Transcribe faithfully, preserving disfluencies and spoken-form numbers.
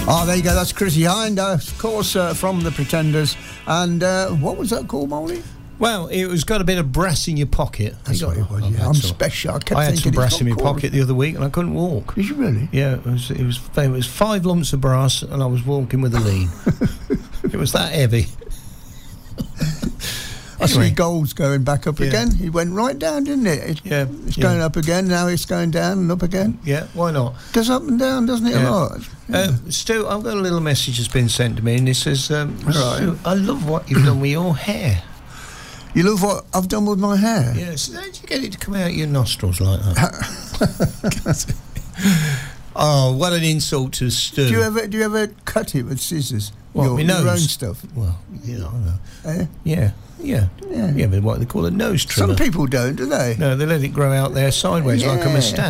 Oh, there you go. That's Chrissie Hynde, uh, of course, uh, from The Pretenders. And uh, what was that called, Molly? Well, it was got a bit of brass in your pocket. That's you what got, it was. Yeah. I'm some, special. I kept I had thinking some brass in my called. pocket the other week, and I couldn't walk. Did you really? Yeah, it was. It was. It was five lumps of brass, and I was walking with a lean. It was that heavy. I Anyway. see gold's going back up Yeah. again. It went right down, didn't it? it Yeah, It's yeah. going up again. Now it's going down and up again. Yeah, why not? Does up and down, doesn't it? Yeah. A lot. Uh, Stu, I've got a little message that's been sent to me, and it says, um, Right. Stu, I love what you've done with your hair. You love what I've done with my hair? Yes, how did you get it to come out your nostrils like that? Oh, what an insult to Stu. Do you ever do you ever cut it with scissors? What, your, my your own nose? stuff. Well, yeah, I know. Eh? Yeah, yeah, Yeah. yeah, but what they call a nose trimmer. Some people don't, do they? No, they let it grow out there sideways like a Yeah. moustache.